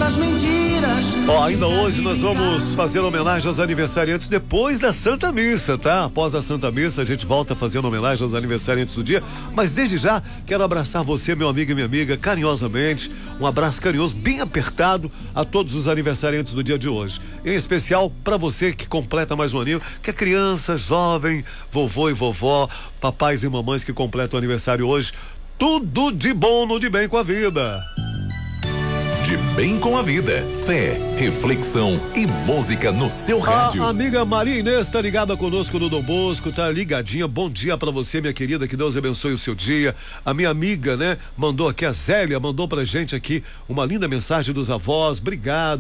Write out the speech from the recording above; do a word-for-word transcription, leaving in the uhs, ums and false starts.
das mentiras. Ó, ainda hoje nós vamos fazer homenagem aos aniversariantes depois da Santa Missa, tá? Após a Santa Missa a gente volta fazendo homenagem aos aniversariantes do dia, mas desde já quero abraçar você, meu amigo e minha amiga, carinhosamente, um abraço carinhoso, bem apertado a todos os aniversariantes do dia de hoje, em especial para você que completa mais um aninho, que é criança, jovem, vovô e vovó, papais e mamães que completam o aniversário hoje, tudo de bom no De Bem com a Vida. De Bem com a Vida, fé, reflexão e música no seu rádio. A amiga Maria Inês tá ligada conosco no Dom Bosco, tá ligadinha. Bom dia pra você, minha querida, que Deus abençoe o seu dia. A minha amiga, né, mandou aqui, a Zélia, mandou pra gente aqui uma linda mensagem dos avós. Obrigado.